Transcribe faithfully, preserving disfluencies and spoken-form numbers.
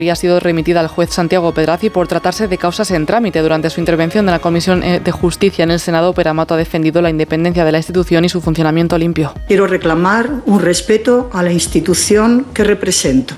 ha sido remitida al juez Santiago Pedrazi por tratarse de causas en trámite. Durante su intervención en la Comisión de Justicia en el Senado, Pere Amato ha defendido la independencia de la institución y su funcionamiento limpio. Quiero reclamar un respeto a la institución que represento.